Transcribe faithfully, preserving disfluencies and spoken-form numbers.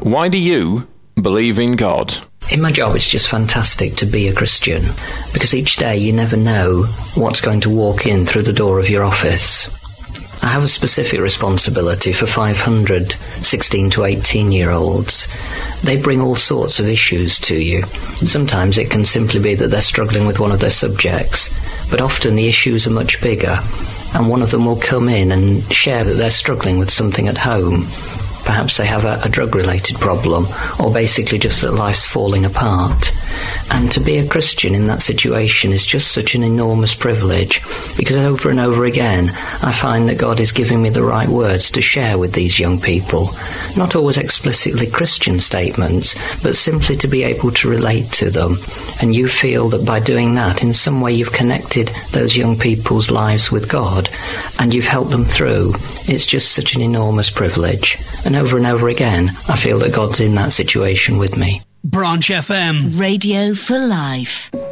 Why do you believe in God? In my job, it's just fantastic to be a Christian, because each day you never know what's going to walk in through the door of your office. I have a specific responsibility for five hundred sixteen to eighteen year olds. They bring all sorts of issues to you. Sometimes it can simply be that they're struggling with one of their subjects, but often the issues are much bigger, and one of them will come in and share that they're struggling with something at home. Perhaps they have a, a drug-related problem, or basically just that life's falling apart. And to be a Christian in that situation is just such an enormous privilege, because over and over again I find that God is giving me the right words to share with these young people. Not always explicitly Christian statements, but simply to be able to relate to them. And you feel that by doing that, in some way you've connected those young people's lives with God, and you've helped them through. It's just such an enormous privilege. And over and over again, I feel that God's in that situation with me. Branch F M. Radio for Life.